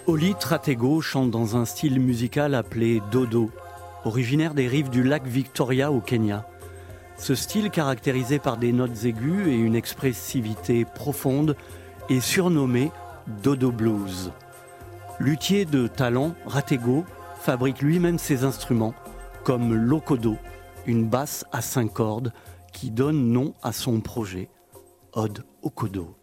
Oli Tratego chante dans un style musical appelé dodo, originaire des rives du lac Victoria au Kenya. Ce style, caractérisé par des notes aiguës et une expressivité profonde, est surnommé Dodo Blues. Luthier de talent, Ratego fabrique lui-même ses instruments, comme l'okodo, une basse à 5 cordes qui donne nom à son projet, Ode Okodo.